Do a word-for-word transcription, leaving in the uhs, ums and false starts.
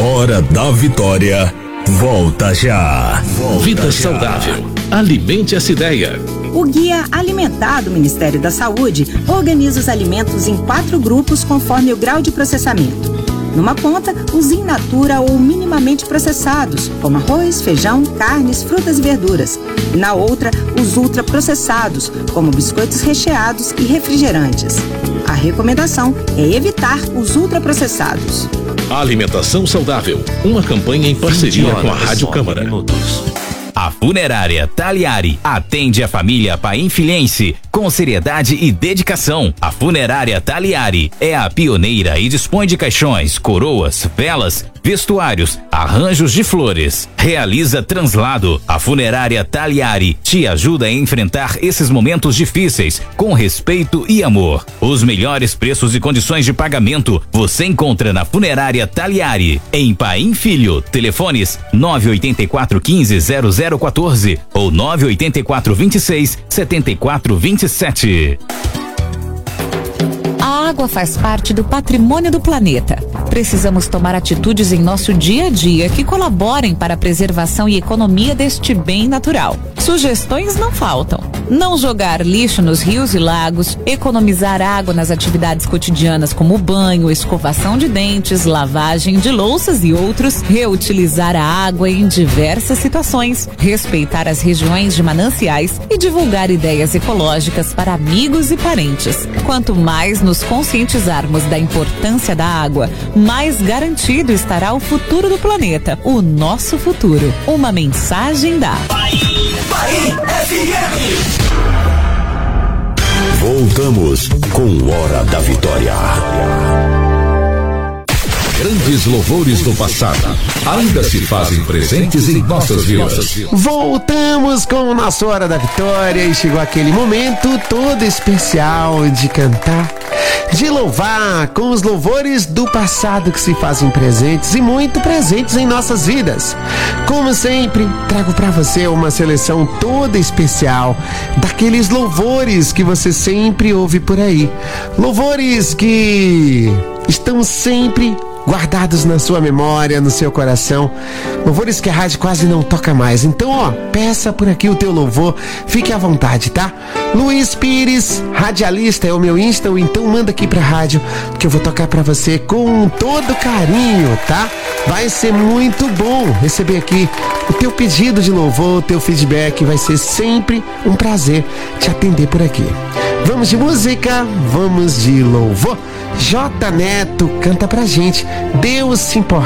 Hora da Vitória. Volta já. Volta Vida já. saudável. Alimente essa ideia. O Guia Alimentar do Ministério da Saúde organiza os alimentos em quatro grupos conforme o grau de processamento. Numa ponta, os in natura ou minimamente processados, como arroz, feijão, carnes, frutas e verduras. E na outra, os ultraprocessados, como biscoitos recheados e refrigerantes. A recomendação é evitar os ultraprocessados. Alimentação saudável. Uma campanha em parceria com a Rádio Câmara. A Funerária Taliari atende a família painfilhense com seriedade e dedicação. A Funerária Taliari é a pioneira e dispõe de caixões, coroas, velas, vestuários, arranjos de flores. Realiza translado. A Funerária Taliari te ajuda a enfrentar esses momentos difíceis com respeito e amor. Os melhores preços e condições de pagamento você encontra na Funerária Taliari, em Paim Filho. Telefones nove oito quatro um cinco zero zero um quatro ou nove oito quatro dois seis sete quatro dois sete. A água faz parte do patrimônio do planeta. Precisamos tomar atitudes em nosso dia a dia que colaborem para a preservação e economia deste bem natural. Sugestões não faltam. Não jogar lixo nos rios e lagos, economizar água nas atividades cotidianas como banho, escovação de dentes, lavagem de louças e outros, reutilizar a água em diversas situações, respeitar as regiões de mananciais e divulgar ideias ecológicas para amigos e parentes. Quanto mais nos conscientizarmos da importância da água, mais garantido estará o futuro do planeta, o nosso futuro. Uma mensagem da Paim F M. Voltamos com Hora da Vitória. Grandes louvores do passado ainda se fazem presentes em nossas vidas. Voltamos com o nosso Hora da Vitória e chegou aquele momento todo especial de cantar, de louvar com os louvores do passado que se fazem presentes e muito presentes em nossas vidas. Como sempre, trago para você uma seleção toda especial daqueles louvores que você sempre ouve por aí. Louvores que estão sempre guardados na sua memória, no seu coração. Louvores que a rádio quase não toca mais. Então, ó, peça por aqui o teu louvor. Fique à vontade, tá? Luiz Pires, radialista, é o meu Insta, ou então manda aqui pra rádio, que eu vou tocar pra você com todo carinho, tá? Vai ser muito bom receber aqui o teu pedido de louvor, o teu feedback. Vai ser sempre um prazer te atender por aqui. Vamos de música, vamos de louvor. J Neto canta pra gente, Deus se importa.